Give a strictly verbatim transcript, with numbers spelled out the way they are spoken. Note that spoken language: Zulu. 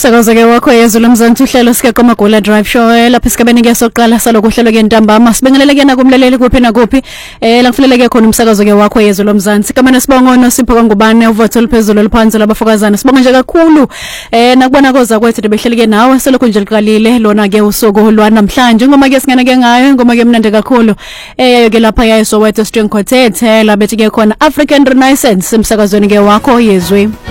Umsakazo-ke wakho yezwe lomzansi uhlelo sike Komagula Drive Show lapha esigabeni ke soqala saloku uhlelo ke ntambama sibingelele na kumlaleli kuphi na kuphi eh la kufanele ke khona umsakazo-ke wakho yezwe lomzansi kamana sibongo nosipho kangubane uvoto oluphezulu oluphansi labafokazana sibonga nje kakhulu eh nakubona koza kwethu behleli ke nawe selokhu nje liqalile lona ke usuku lwanamhlanje ngoma ke singena ke ngayo ngoma ke mnandi kakhulu eh ke lapha yayiso wethu string quartet la bethi ke khona African Renaissance umsakazweni ke wakho yezwe